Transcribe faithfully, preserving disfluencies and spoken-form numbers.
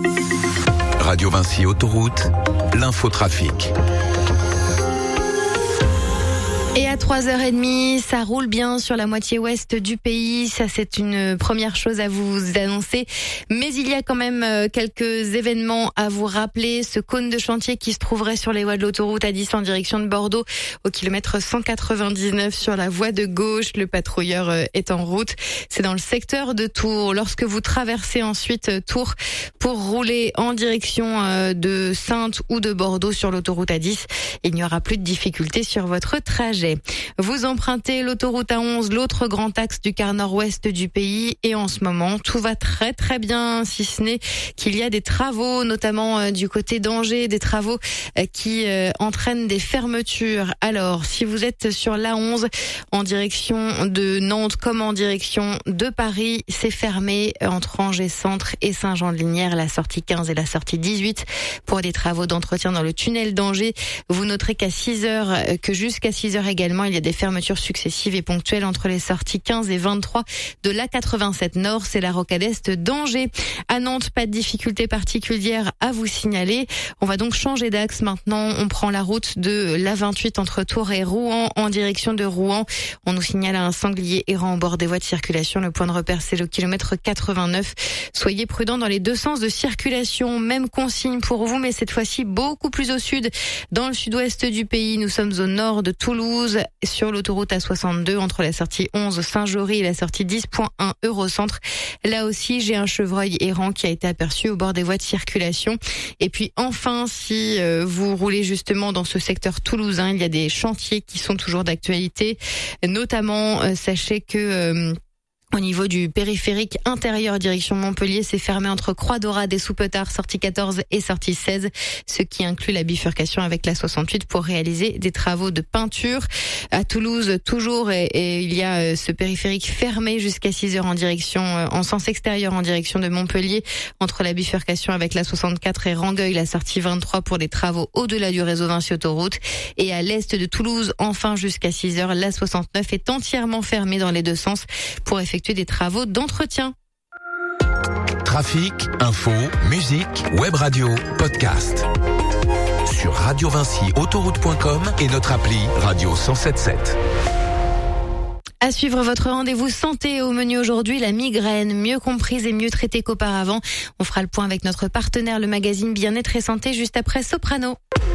Radio Vinci Autoroute, l'infotrafic. Et à trois heures trente, ça roule bien sur la moitié ouest du pays. Ça, c'est une première chose à vous annoncer. Mais il y a quand même quelques événements à vous rappeler. Ce cône de chantier qui se trouverait sur les voies de l'autoroute A dix en direction de Bordeaux, au kilomètre cent quatre-vingt-dix-neuf sur la voie de gauche. Le patrouilleur est en route. C'est dans le secteur de Tours. Lorsque vous traversez ensuite Tours pour rouler en direction de Saintes ou de Bordeaux sur l'autoroute A dix, il n'y aura plus de difficultés sur votre trajet. Vous empruntez l'autoroute A onze, l'autre grand axe du quart nord-ouest du pays, et en ce moment, tout va très très bien, si ce n'est qu'il y a des travaux, notamment euh, du côté d'Angers, des travaux euh, qui euh, entraînent des fermetures. Alors, si vous êtes sur l'A onze en direction de Nantes comme en direction de Paris, c'est fermé entre Angers Centre et Saint-Jean-de-Lignières, la sortie quinze et la sortie dix-huit pour des travaux d'entretien dans le tunnel d'Angers. Vous noterez qu'à six heures, que jusqu'à six heures également, il y a des fermetures successives et ponctuelles entre les sorties quinze et vingt-trois de l'A quatre-vingt-sept Nord, c'est la rocade est d'Angers. À Nantes, pas de difficulté particulière à vous signaler. On va donc changer d'axe maintenant. On prend la route de l'A vingt-huit entre Tours et Rouen en direction de Rouen. On nous signale un sanglier errant au bord des voies de circulation. Le point de repère, c'est le kilomètre quatre-vingt-neuf. Soyez prudents dans les deux sens de circulation. Même consigne pour vous, mais cette fois-ci beaucoup plus au sud. Dans le sud-ouest du pays, nous sommes au nord de Toulouse, sur l'autoroute A soixante-deux, entre la sortie onze Saint-Jory et la sortie dix point un Eurocentre. Là aussi, j'ai un chevreuil errant qui a été aperçu au bord des voies de circulation. Et puis enfin, si euh, vous roulez justement dans ce secteur toulousain, il y a des chantiers qui sont toujours d'actualité. Notamment, euh, sachez que... Euh, Au niveau du périphérique intérieur direction Montpellier, c'est fermé entre Croix-Dorade et Soupetard, sortie quatorze et sortie seize, ce qui inclut la bifurcation avec la soixante-huit pour réaliser des travaux de peinture. À Toulouse, toujours, et, et il y a ce périphérique fermé jusqu'à six heures en direction, en sens extérieur en direction de Montpellier, entre la bifurcation avec la soixante-quatre et Rangueil, la sortie vingt-trois pour des travaux au-delà du réseau Vinci Autoroute. Et à l'est de Toulouse, enfin jusqu'à six heures, la soixante-neuf est entièrement fermée dans les deux sens pour effectuer des travaux d'entretien. Trafic, info, musique, web radio, podcast. Sur radio vinci autoroute point com et notre appli Radio cent sept sept. À suivre votre rendez-vous santé au menu aujourd'hui, la migraine, mieux comprise et mieux traitée qu'auparavant. On fera le point avec notre partenaire, le magazine Bien-être et Santé, juste après Soprano.